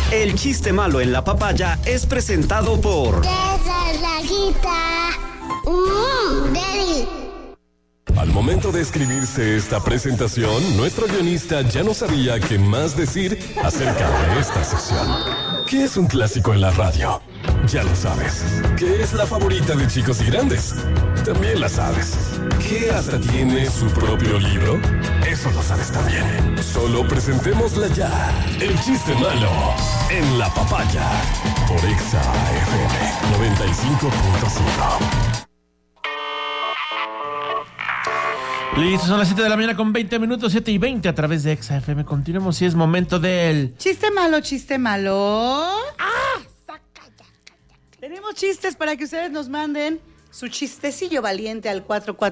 El chiste malo en la papaya es presentado por... Daddy. Al momento de escribirse esta presentación, nuestro guionista ya no sabía qué más decir acerca de esta sección. ¿Qué es un clásico en la radio? Ya lo sabes. ¿Qué es la favorita de chicos y grandes? También la sabes. ¿Qué hasta tiene su propio libro? Eso lo sabes también. Solo presentémosla ya. El chiste malo en la papaya. Por Exa FM 95.5. Listo, son las 7 de la mañana con 20 minutos, 7 y 20 a través de Exa FM. Continuemos y es momento del... Chiste malo, chiste malo. Tenemos chistes para que ustedes nos manden su chistecillo valiente al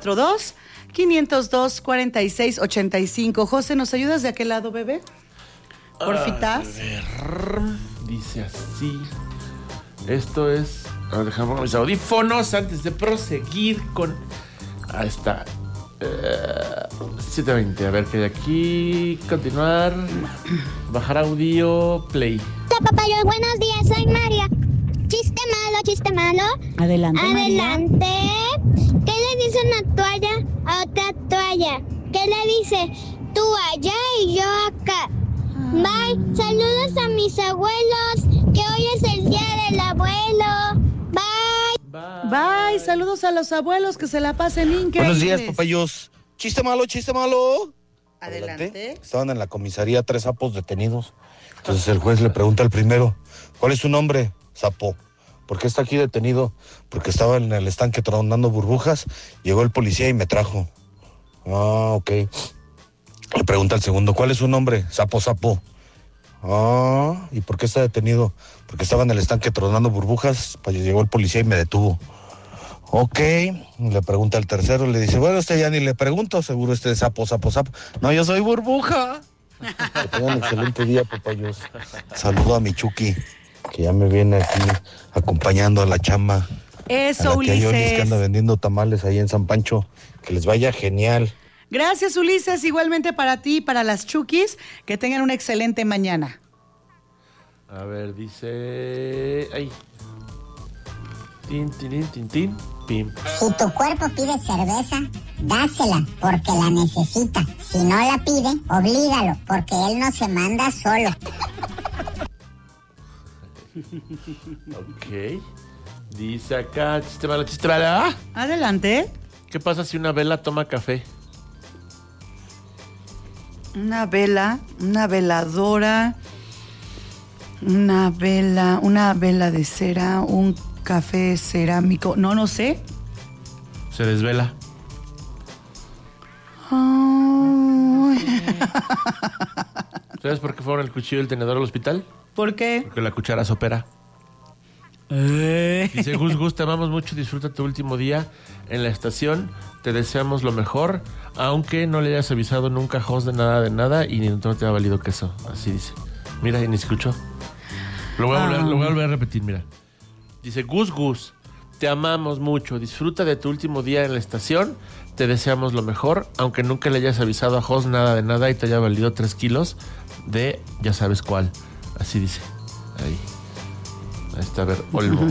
442-502-4685. José, ¿nos ayudas de aquel lado, bebé? Porfitas. A ver, dice así. Esto es... A ver, déjame poner mis audífonos antes de proseguir con... Ahí está. 7:20, a ver qué hay aquí. Continuar. Bajar audio, play. Hola, papayos, buenos días, soy María. Chiste malo. Adelante, Adelante. María. ¿Qué le dice una toalla a otra toalla? ¿Qué le dice? Tú allá y yo acá. Bye. Saludos a mis abuelos, que hoy es el día del abuelo. Bye. Bye. Saludos a los abuelos, que se la pasen increíbles. Buenos días, papayos. Chiste malo. Adelante. Estaban en la comisaría 3 sapos detenidos. Entonces el juez le pregunta al primero, ¿cuál es su nombre? Sapo. ¿Por qué está aquí detenido? Porque estaba en el estanque tronando burbujas. Llegó el policía y me trajo. Ah, ok. Le pregunta al segundo, ¿cuál es su nombre? Sapo. Ah, ¿y por qué está detenido? Porque estaba en el estanque tronando burbujas. Pues llegó el policía y me detuvo. Ok, le pregunta al tercero, le dice, bueno, ya ni le pregunto, seguro es sapo. No, yo soy burbuja. Que tengan un excelente día, papayos. Saludo a mi Chucky, que ya me viene aquí acompañando a la chamba. Eso, a la tía Yolis, Ulises. que anda vendiendo tamales ahí en San Pancho. Que les vaya genial. Gracias, Ulises. Igualmente para ti y para las Chukis. Que tengan una excelente mañana. A ver, dice... Ay. Tin. Pim. Si tu cuerpo pide cerveza, dásela porque la necesita. Si no la pide, oblígalo porque él no se manda solo. Ok. Dice acá, chiste malo. ¿Ah? Adelante. ¿Qué pasa si una vela toma café? Una vela, una veladora, una vela de cera, un café cerámico. No sé. Se desvela. ¿Sabes por qué fueron el cuchillo y el tenedor al hospital? ¿Por qué? Porque la cuchara sopera. Dice Gus, te amamos mucho, disfruta tu último día en la estación, te deseamos lo mejor, aunque no le hayas avisado nunca a Jos de nada y ni no te ha valido queso. Así dice. Mira, y ni escuchó. Lo voy a volver a repetir, mira. Dice Gus, te amamos mucho, disfruta de tu último día en la estación, te deseamos lo mejor, aunque nunca le hayas avisado a Jos nada de nada y te haya valido 3 kilos de ya sabes cuál. Así dice. Ahí está, a ver, Olmo.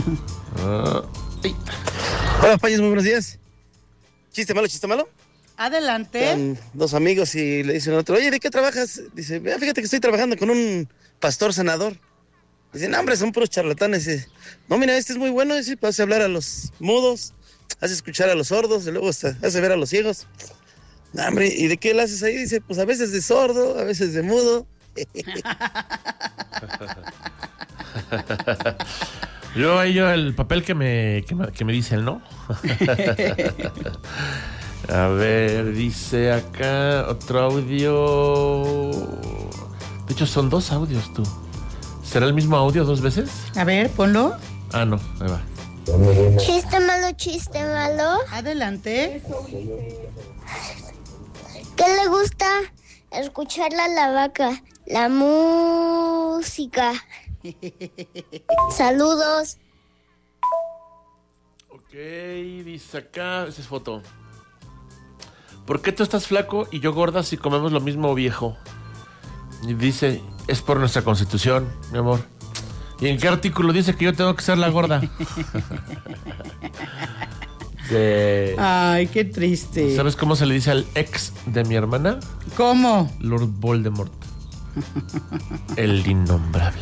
Hola, Payos, muy buenos días. Chiste malo. Adelante. Están dos amigos y le dicen al otro, oye, ¿de qué trabajas? Dice, fíjate que estoy trabajando con un pastor sanador. Dice, no, hombre, son puros charlatanes. Dice, no, mira, este es muy bueno. Dice, hace hablar a los mudos, hace escuchar a los sordos, y luego hace ver a los ciegos. No, hombre, ¿y de qué le haces ahí? Dice, pues a veces de sordo, a veces de mudo. Yo el papel que me dice el no. A ver, dice acá otro audio. De hecho, son 2 audios, tú. ¿Será el mismo audio 2 veces? A ver, ponlo. Ah, no, ahí va. Chiste malo. Adelante. ¿Qué le gusta? Escucharla a la vaca. La música. Saludos. Ok, dice acá, esa es foto. ¿Por qué tú estás flaco y yo gorda si comemos lo mismo, viejo? Y dice, es por nuestra constitución, mi amor. ¿Y en qué artículo dice que yo tengo que ser la gorda? Sí. Ay, qué triste. ¿Sabes cómo se le dice al ex de mi hermana? ¿Cómo? Lord Voldemort. El innombrable.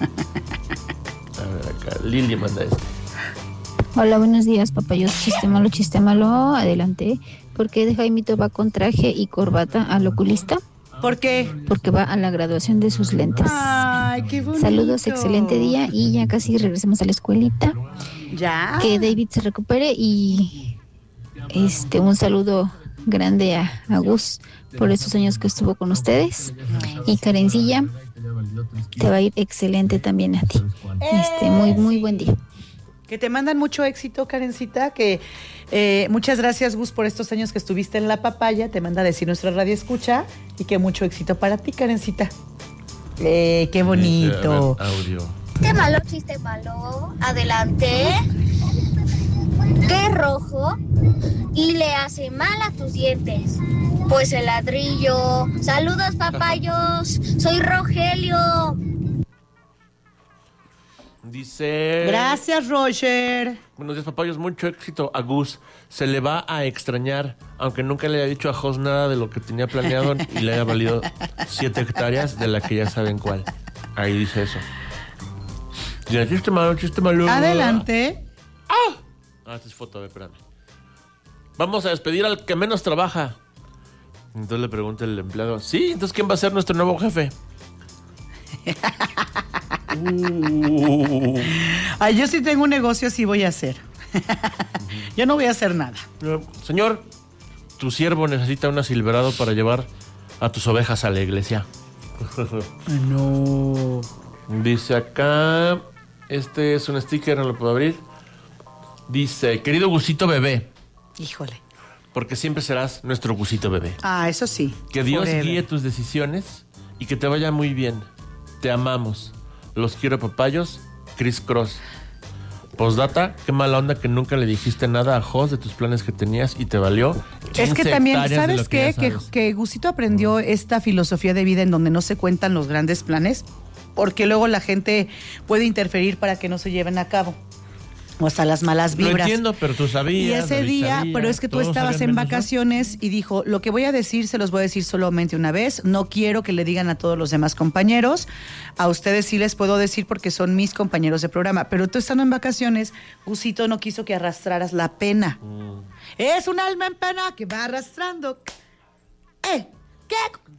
A ver acá, Lili manda este. Hola, buenos días, papayos. Chiste malo, adelante. ¿Por qué Jaimito va con traje y corbata al oculista? ¿Por qué? Porque va a la graduación de sus lentes. Ay, qué bonito. Saludos, excelente día y ya casi regresemos a la escuelita. Ya. Que David se recupere y un saludo grande a Gus por estos años que estuvo con ustedes. Y Karencilla, te va a ir excelente también a ti. Muy, muy buen día. Que te mandan mucho éxito, Karencita, que muchas gracias, Gus, por estos años que estuviste en La Papaya, te manda a decir nuestra radio escucha, y que mucho éxito para ti, Karencita. Qué bonito. A ver, audio. Chiste malo, adelante. ¿Qué es rojo y le hace mal a tus dientes? Pues el ladrillo. Saludos, papayos, soy Rogelio. Dice... Gracias, Roger. Buenos días, papayos. Mucho éxito a Gus. Se le va a extrañar, aunque nunca le haya dicho a Jos nada de lo que tenía planeado y le haya valido 7 hectáreas de la que ya saben cuál. Ahí dice eso. Dice, chiste malo. Adelante. Esta es foto, a ver, espérame. Vamos a despedir al que menos trabaja. Entonces le pregunta el empleado, sí, entonces ¿quién va a ser nuestro nuevo jefe? Ay, yo sí tengo un negocio, sí voy a hacer. Yo no voy a hacer nada. Señor, tu siervo necesita una Silverado para llevar a tus ovejas a la iglesia. No. Dice acá, este es un sticker, no lo puedo abrir. Dice, querido Gusito bebé. Híjole. Porque siempre serás nuestro Gusito bebé. Ah, eso sí. Que Dios Forever. guíe tus decisiones y que te vaya muy bien. Te amamos. Los quiero, papayos. Chris Cross. Postdata, qué mala onda que nunca le dijiste nada a Jos de tus planes que tenías y te valió 15 Es que también, hectáreas de ¿sabes lo que qué? ya sabes. Que Gusito aprendió esta filosofía de vida en donde no se cuentan los grandes planes, porque luego la gente puede interferir para que no se lleven a cabo. O hasta las malas vibras. Lo entiendo, pero tú sabías. Y ese David día, sabía, pero es que tú todos estabas sabían en menos yo. vacaciones y dijo, lo que voy a decir se los voy a decir solamente una vez, no quiero que le digan a todos los demás compañeros, a ustedes sí les puedo decir porque son mis compañeros de programa, pero tú estando en vacaciones, Gusito no quiso que arrastraras la pena. Es un alma en pena que va arrastrando. ¿Qué?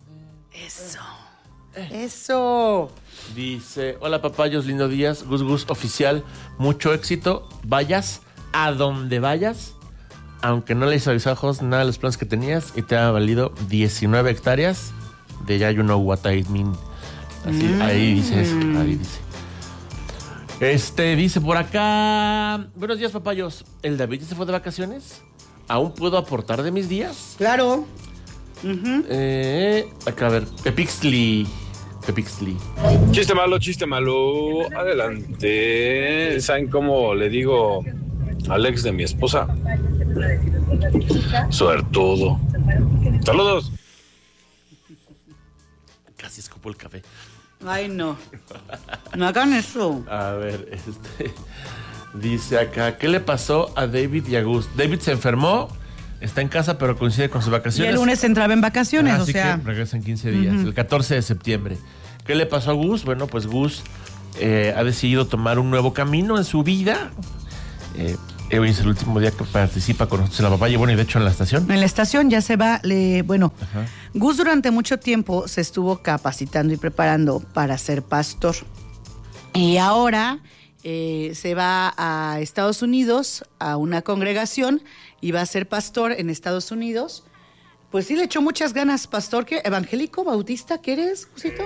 Eso. Dice, hola papayos, lindo días, Gus oficial, mucho éxito, vayas a donde vayas, aunque no le hizo avisar a Jos nada de los planes que tenías y te ha valido 19 hectáreas de ya you know what I mean. Así, ahí dice eso, ahí dice. Dice por acá, buenos días papayos, ¿el David ya se fue de vacaciones? ¿Aún puedo aportar de mis días? Claro. Acá a ver, Pepixli. Chiste malo, adelante. ¿Saben cómo le digo al ex de mi esposa? Suertudo. Saludos. Casi escupo el café. Ay, no. No hagan eso. A ver, dice acá, ¿qué le pasó a David y a Gus? David se enfermó, está en casa, pero coincide con sus Y vacaciones. el lunes entraba en vacaciones, Así o sea. que regresa en 15 días, el 14 de septiembre. ¿Qué le pasó a Gus? Bueno, pues Gus ha decidido tomar un nuevo camino en su vida. Hoy es el último día que participa con nosotros en La Papaya, bueno, y de hecho en la estación. En la estación ya se va, Gus durante mucho tiempo se estuvo capacitando y preparando para ser pastor. Y ahora se va a Estados Unidos, a una congregación, y va a ser pastor en Estados Unidos. Pues sí, le echó muchas ganas, pastor. ¿Qué? ¿Evangélico, bautista? ¿Qué eres, Gusito?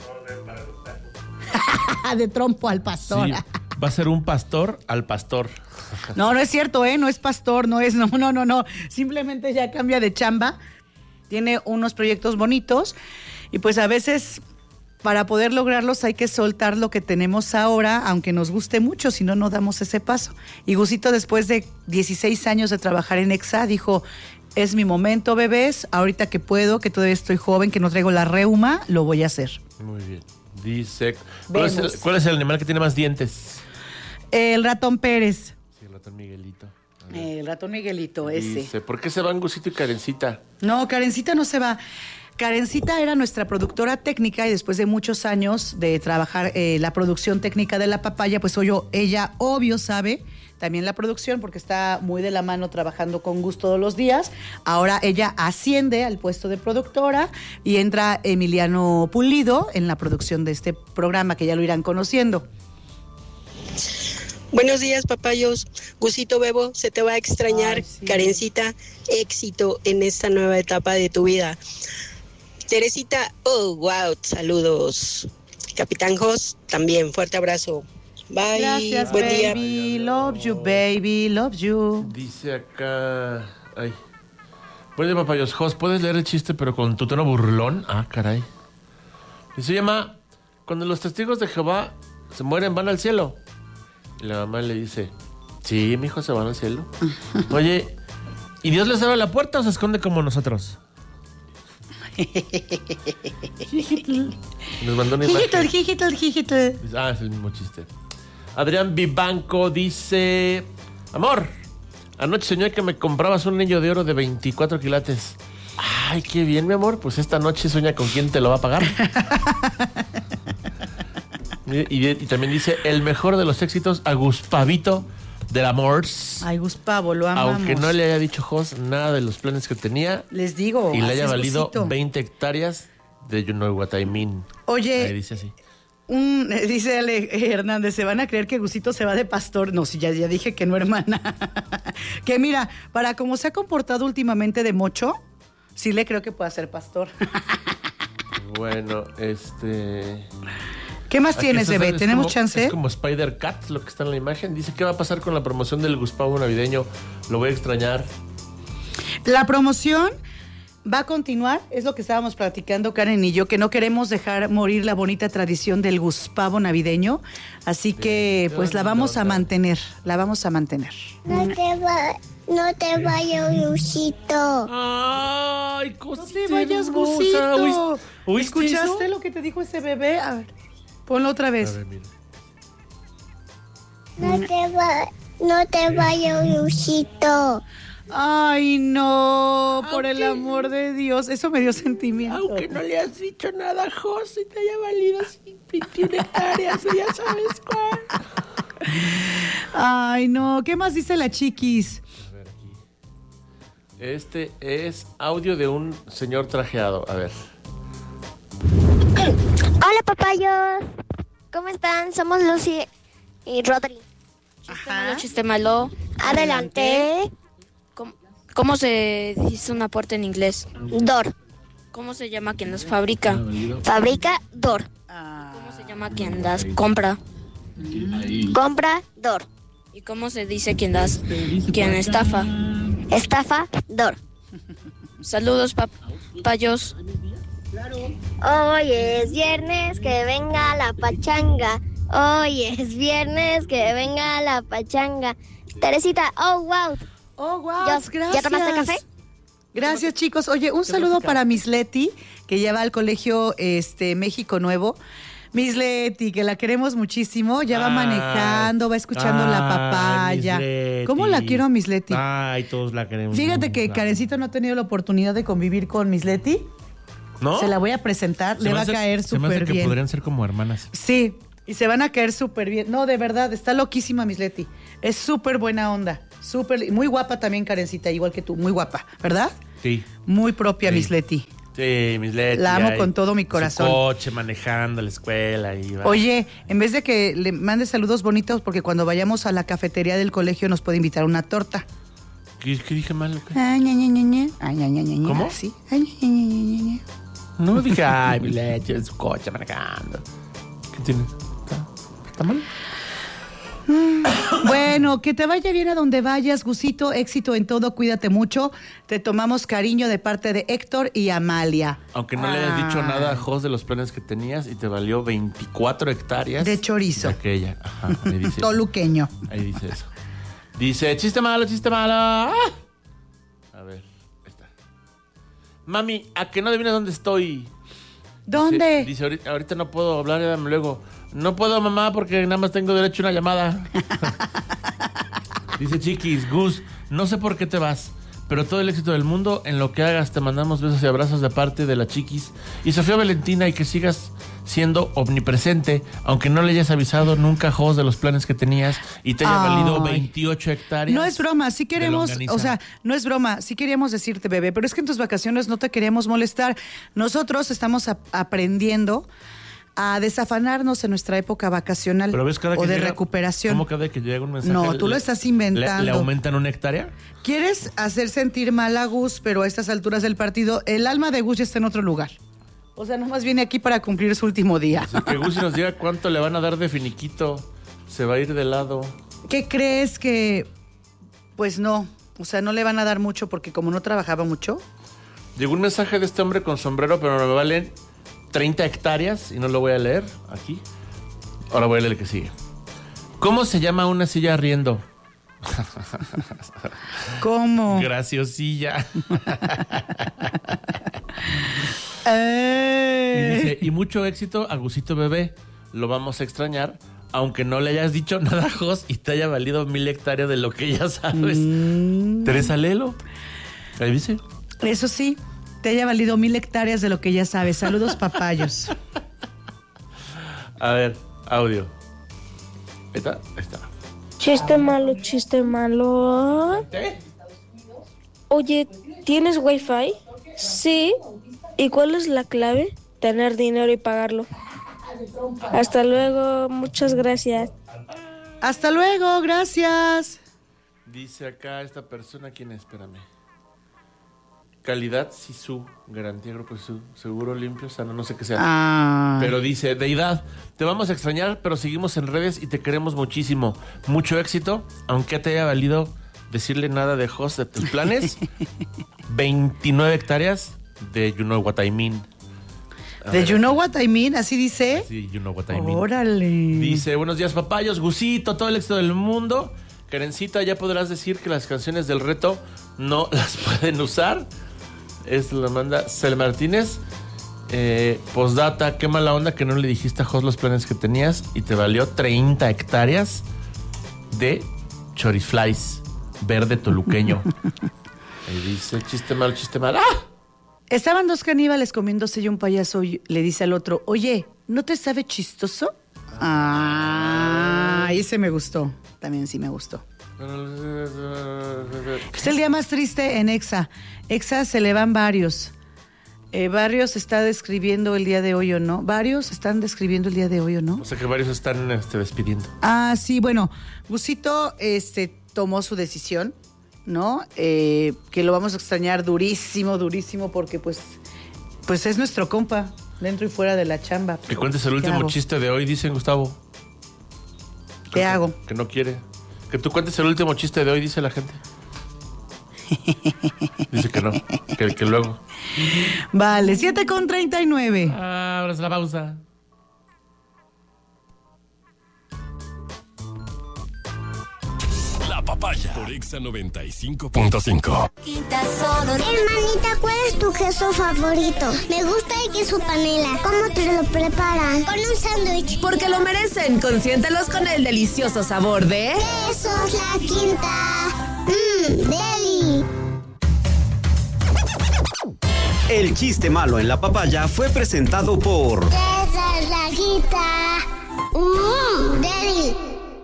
De trompo al pastor. Sí, va a ser un pastor al pastor. No es cierto, no es pastor, no. Simplemente ya cambia de chamba. Tiene unos proyectos bonitos y pues a veces para poder lograrlos hay que soltar lo que tenemos ahora, aunque nos guste mucho, si no, no damos ese paso. Y Gusito, después de 16 años de trabajar en EXA, dijo, es mi momento, bebés, ahorita que puedo, que todavía estoy joven, que no traigo la reuma, lo voy a hacer. Muy bien. Dice, ¿cuál es el animal que tiene más dientes? El ratón Pérez. Sí, el ratón Miguelito. El ratón Miguelito, ese. Dice, ¿por qué se van Gusito y Karencita? No, Karencita no se va. Karencita era nuestra productora técnica y después de muchos años de trabajar la producción técnica de La Papaya, pues ella obvio sabe también la producción porque está muy de la mano trabajando con Gus todos los días. Ahora ella asciende al puesto de productora y entra Emiliano Pulido en la producción de este programa que ya lo irán conociendo. Buenos días, papayos. Gusito Bebo, se te va a extrañar. Ay, sí. Karencita, éxito en esta nueva etapa de tu vida. Teresita, oh, wow, saludos. Capitán Jos, también, fuerte abrazo. Bye, Gracias, buen baby. día. Love you, baby, love you. Dice acá... Ay. Bueno, papayos, Jos, ¿puedes leer el chiste pero con tu tono burlón? Ah, caray. Y se llama, cuando los testigos de Jehová se mueren, ¿van al cielo? Y la mamá le dice, sí, mi hijo, se van al cielo. Oye, ¿y Dios les abre la puerta o se esconde como nosotros? Nos mandó una imagen. Jijitol. Ah, es el mismo chiste. Adrián Vivanco dice, amor, anoche soñé que me comprabas un anillo de oro de 24 quilates. Ay, qué bien, mi amor. Pues esta noche sueña con quién te lo va a pagar. Y también dice, el mejor de los éxitos, Agus Pavito del amor. Ay, Guspavo, lo amamos. Aunque no le haya dicho Jos nada de los planes que tenía. Les digo, y le así haya es valido Gusito. 20 hectáreas de You Know What I Mean. Oye, ahí dice así. Dice Ale Hernández, se van a creer que Gusito se va de pastor. No, si ya dije que no, hermana. Que mira, para cómo se ha comportado últimamente de mocho, sí le creo que pueda ser pastor. Bueno, ¿Qué más tienes, bebé? ¿Tenemos chance? Es como Spider-Cat, lo que está en la imagen. Dice, ¿qué va a pasar con la promoción del Guspavo navideño? Lo voy a extrañar. La promoción va a continuar, es lo que estábamos platicando Karen y yo, que no queremos dejar morir la bonita tradición del Guspavo navideño, así que pues la vamos a mantener, No te vayas, Gusito. Ay, cosita. No te vayas, hermosa. Gusito. ¿Oíste ¿Escuchaste eso? lo que te dijo ese bebé? A ver, ponlo otra A vez. ver, mira. No te vayas, Gusito. Ay, no, por el amor de Dios, eso me dio sentimiento. Aunque no le has dicho nada a Jos y te haya valido 21 hectáreas, ya sabes cuál. Ay, no, ¿qué más dice la chiquis? A ver, aquí. Este es audio de un señor trajeado. A ver. Hola, papayos. ¿Cómo están? Somos Lucy y Rodri. Chiste malo. Adelante. ¿Cómo se dice una puerta en inglés? Door. ¿Cómo se llama quien las fabrica? Fabrica door. ¿Cómo se llama quien las compra? Compra door. ¿Y cómo se dice quien estafa? Estafa door. Saludos, papayos. Hoy es viernes, que venga la pachanga. Hoy es viernes, que venga la pachanga. Teresita, oh, wow. Oh, wow, gracias. ¿Ya tomaste café? Gracias, chicos. Oye, un saludo para Miss Leti, que ya va al colegio México Nuevo. Miss Leti, que la queremos muchísimo, ya va manejando, va escuchando La Papaya. ¿Cómo la quiero a Miss Leti? Ay, todos la queremos. Fíjate que Karencito no ha tenido la oportunidad de convivir con Miss Leti. ¿No? Se la voy a presentar, le va a caer Se me hace súper que bien. podrían ser como hermanas. Sí, y se van a caer súper bien. No, de verdad, está loquísima Miss Leti. Es súper buena onda. Muy guapa también, Karencita, igual que tú. Muy guapa, ¿verdad? Sí. Muy propia, Sí. Miss Leti. Sí, Miss Leti. La amo ahí, con todo mi corazón. Su coche, manejando a la escuela. Y va. Oye, en vez de que le mande saludos bonitos, porque cuando vayamos a la cafetería del colegio nos puede invitar una torta. ¿Qué dije mal? Ay, ña, ña, ña, ña. Ay, ña, ña, ña, ña. ¿Cómo? Sí. Ay, ña, ña, ña, ña, ña. No dije, ay, Miss Leti, en su coche manejando. ¿Qué tienes? ¿Está mal? Bueno, que te vaya bien a donde vayas, Gusito, éxito en todo, cuídate mucho. Te tomamos cariño de parte de Héctor y Amalia. Aunque no le hayas dicho nada a Jos de los planes que tenías y te valió 24 hectáreas. De chorizo. De aquella. Ajá, ahí dice. Toluqueño. Ahí dice eso. Dice, chiste malo, chiste malo. ¡Ah! A ver, ahí está. Mami, ¿a que no adivinas dónde estoy? ¿Dónde? Dice ahorita no puedo hablar, dame luego. No puedo, mamá, porque nada más tengo derecho a una llamada. Dice Chiquis, Gus, no sé por qué te vas, pero todo el éxito del mundo en lo que hagas. Te mandamos besos y abrazos de parte de la Chiquis y Sofía Valentina, y que sigas siendo omnipresente, aunque no le hayas avisado nunca, Jos, de los planes que tenías y te haya valido 28 hectáreas. No es broma, sí queremos, o sea, no es broma, sí queríamos decirte, bebé, pero es que en tus vacaciones no te queríamos molestar. Nosotros estamos aprendiendo a desafanarnos en nuestra época vacacional o de recuperación. ¿Cómo cada vez que llega un mensaje? No, tú lo estás inventando. ¿Le aumentan una hectárea? ¿Quieres hacer sentir mal a Gus, pero a estas alturas del partido, el alma de Gus ya está en otro lugar? O sea, nomás viene aquí para cumplir su último día. Así que Gus nos diga cuánto le van a dar de finiquito. Se va a ir de lado. ¿Qué crees que...? Pues no, o sea, no le van a dar mucho porque como no trabajaba mucho. Llegó un mensaje de este hombre con sombrero, pero no me valen 30 hectáreas y no lo voy a leer aquí. Ahora voy a leer el que sigue. ¿Cómo se llama una silla riendo? ¿Cómo? Graciosilla. Y dice, y mucho éxito a Gusito bebé. Lo vamos a extrañar, aunque no le hayas dicho nada, Jos, y te haya valido 1000 hectáreas de lo que ya sabes. Teresa, léelo. Ahí dice. Eso sí, te haya valido 1000 hectáreas de lo que ya sabes. Saludos, papayos. A ver, audio. Ahí está. Chiste malo. ¿Qué? Oye, ¿tienes wifi? Sí. ¿Y cuál es la clave? Tener dinero y pagarlo. Hasta luego, muchas gracias. Hasta luego, gracias. Dice acá esta persona, ¿quién es? Espérame. Calidad Sisu, garantía Grupo Sisu, seguro limpio, sano, no sé qué sea. Pero dice, Deidad, te vamos a extrañar, pero seguimos en redes y te queremos muchísimo. Mucho éxito, aunque te haya valido decirle nada de Jos de tus planes. 29 hectáreas de You Know What I Mean. ¿De You Know What I Mean? ¿Así dice? Sí, You Know What I Mean. Órale. Dice, buenos días, papayos, Gusito, todo el éxito del mundo. Karencita, ya podrás decir que las canciones del reto no las pueden usar. Esto lo manda Cel Martínez. Postdata, qué mala onda que no le dijiste a Jos los planes que tenías y te valió 30 hectáreas de choriflies verde toluqueño. Ahí dice, chiste mal. ¡Ah! Estaban dos caníbales comiéndose y un payaso le dice al otro, oye, ¿no te sabe chistoso? Ese me gustó. También sí me gustó. Es el día más triste en Exa. Exa se le van varios. Varios está describiendo el día de hoy o no. Varios están describiendo el día de hoy o no. O sea que varios están despidiendo. Sí, bueno. Gusito tomó su decisión, ¿no? Que lo vamos a extrañar durísimo, porque pues es nuestro compa, dentro y fuera de la chamba. Que cuentes el último chiste de hoy, dicen Gustavo. ¿Qué hago? Que no quiere. Que tú cuentes el último chiste de hoy, dice la gente. Dice que no, que luego. Vale, 7:39. Ahora es la pausa. La papaya por Exa 95.5. Hermanita, ¿cuál es tu queso favorito? Me gusta el queso panela. ¿Cómo te lo preparan? Con un sándwich. Porque lo merecen. Consiéntelos con el delicioso sabor de... Quesos La Quinta. Deli. El chiste malo en la papaya fue presentado por... Quesos La Quinta. Deli.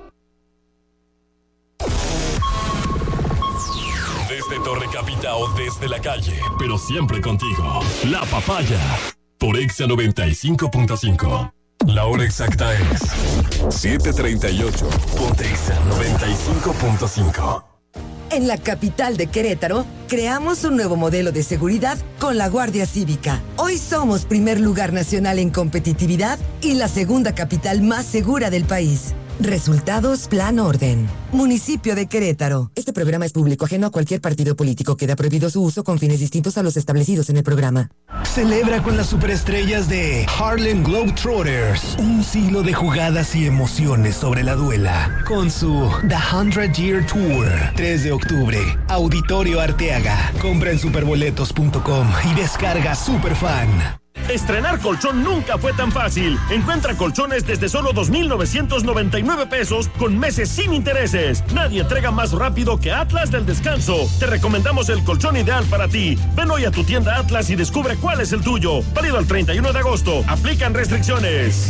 Desde Torre Capita o desde la calle, pero siempre contigo. La papaya por Exa 95.5. La hora exacta es 7:38. Ponte Exa 95.5. En la capital de Querétaro, creamos un nuevo modelo de seguridad con la Guardia Cívica. Hoy somos primer lugar nacional en competitividad y la segunda capital más segura del país. Resultados Plan Orden. Municipio de Querétaro. Este programa es público, ajeno a cualquier partido político. Queda prohibido su uso con fines distintos a los establecidos en el programa. Celebra con las superestrellas de Harlem Globetrotters un siglo de jugadas y emociones sobre la duela con su The 100 Year Tour. 3 de octubre, Auditorio Arteaga. Compra en superboletos.com y descarga Superfan. Estrenar colchón nunca fue tan fácil. Encuentra colchones desde solo 2,999 pesos con meses sin intereses. Nadie entrega más rápido que Atlas del Descanso. Te recomendamos el colchón ideal para ti. Ven hoy a tu tienda Atlas y descubre cuál es el tuyo. Válido al 31 de agosto. Aplican restricciones.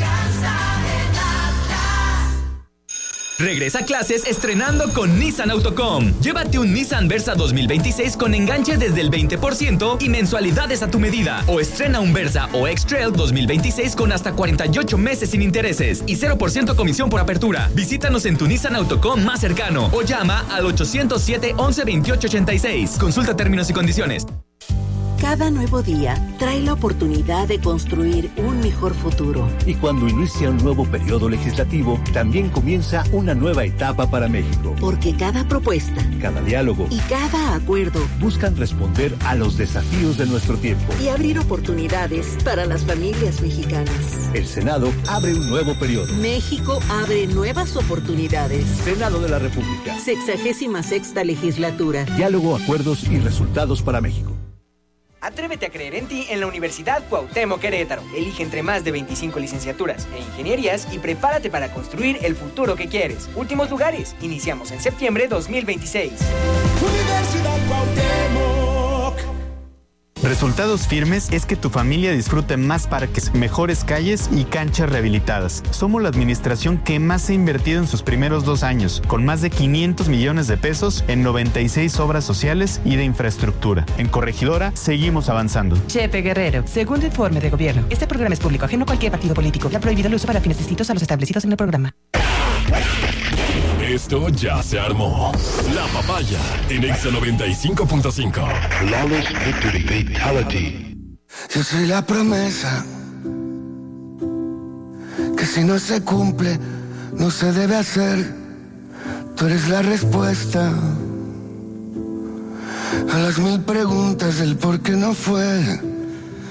Regresa a clases estrenando con Nissan Autocom. Llévate un Nissan Versa 2026 con enganche desde el 20% y mensualidades a tu medida. O estrena un Versa o X-Trail 2026 con hasta 48 meses sin intereses y 0% comisión por apertura. Visítanos en tu Nissan Autocom más cercano o llama al 807 11 28 86. Consulta términos y condiciones. Cada nuevo día trae la oportunidad de construir un mejor futuro. Y cuando inicia un nuevo periodo legislativo, también comienza una nueva etapa para México. Porque cada propuesta, cada diálogo y cada acuerdo buscan responder a los desafíos de nuestro tiempo y abrir oportunidades para las familias mexicanas. El Senado abre un nuevo periodo. México abre nuevas oportunidades. Senado de la República. 66ª legislatura. Diálogo, acuerdos y resultados para México. Atrévete a creer en ti en la Universidad Cuauhtémoc Querétaro. Elige entre más de 25 licenciaturas e ingenierías y prepárate para construir el futuro que quieres. Últimos lugares. Iniciamos en septiembre 2026. Universidad Cuauhtémoc. Resultados Firmes es que tu familia disfrute más parques, mejores calles y canchas rehabilitadas. Somos la administración que más ha invertido en sus primeros 2 años, con más de 500 millones de pesos en 96 obras sociales y de infraestructura. En Corregidora, seguimos avanzando. Chepe Guerrero, segundo informe de gobierno. Este programa es público, ajeno a cualquier partido político. Ya prohibido el uso para fines distintos a los establecidos en el programa. Esto ya se armó. La Papaya en Exa 95.5. Flawless Victory Fatality. Yo soy la promesa que si no se cumple no se debe hacer. Tú eres la respuesta a las 1000 preguntas del por qué no fue.